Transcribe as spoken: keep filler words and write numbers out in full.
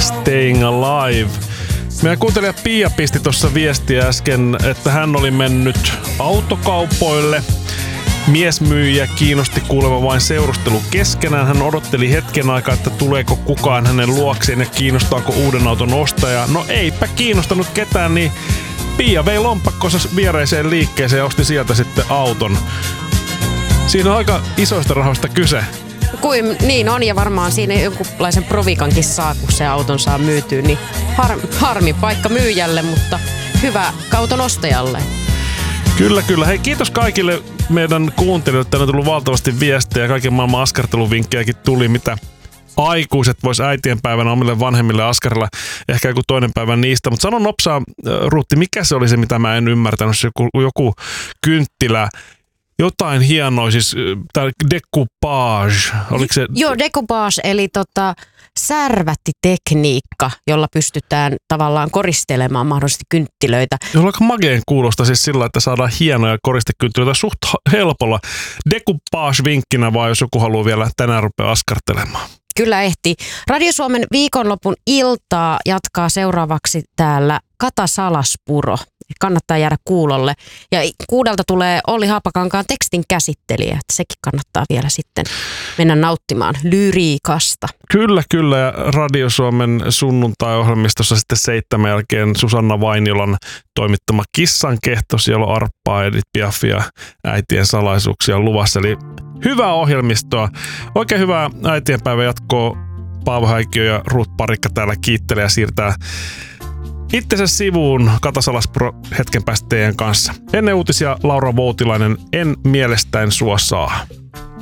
Staying Alive. Meidän kuuntelija Pia pisti tuossa viestiä äsken, että hän oli mennyt autokaupoille. Miesmyyjä kiinnosti kuulemma vain seurustelu keskenään. Hän odotteli hetken aikaa, että tuleeko kukaan hänen luokseen ja kiinnostaako uuden auton ostaja. No eipä kiinnostanut ketään, niin Pia vei lompakkonsa viereiseen liikkeeseen ja osti sieltä sitten auton. Siinä on aika isoista rahoista kyse. Kuin, niin on, ja varmaan siinä jonkunlaisen provikankin saa, kun se auton saa myytyä. Niin har, harmi paikka myyjälle, mutta hyvä auton ostajalle. Kyllä, kyllä. Hei, kiitos kaikille meidän kuuntelijoille. Tänne on tullut valtavasti viestejä ja kaiken maailman askarteluvinkkejäkin tuli, mitä aikuiset vois äitienpäivänä omille vanhemmille askarilla. Ehkä joku toinen päivä niistä. Mutta sano nopsaa, Ruutti, mikä se oli se, mitä mä en ymmärtänyt? Se joku, joku kynttilä. Jotain hienoa, siis tää decoupage, oliko se? Joo, decoupage, eli tota, särvättitekniikka, jolla pystytään tavallaan koristelemaan mahdollisesti kynttilöitä. Jolla aika mageen kuulosta siis sillä, että saadaan hienoja koristekynttilöitä suht helpolla. Decoupage vinkkinä vaan, jos joku haluaa vielä tänään rupea askartelemaan. Kyllä ehti. Radio Suomen viikonlopun iltaa jatkaa seuraavaksi täällä Kata Salaspuro. Kannattaa jäädä kuulolle. Ja kuudelta tulee Olli Haapakankaan tekstin käsittelijä. Että sekin kannattaa vielä sitten mennä nauttimaan lyriikasta. Kyllä, kyllä. Ja Radio Suomen sunnuntai-ohjelmistossa sitten seitsemän jälkeen Susanna Vainiolan toimittama Kissan kehto. Siellä on Arppaa, Edith Piafia, äitien salaisuuksia luvassa. Eli hyvää ohjelmistoa. Oikein hyvää äitienpäivä jatkoa. Paavo Häikkiö ja Ruut Parikka täällä kiittelee ja siirtää itsensä sivuun Kata Salaspuro hetken päästä teidän kanssa. Ennen uutisia Laura Voutilainen, En mielestäin sua saa.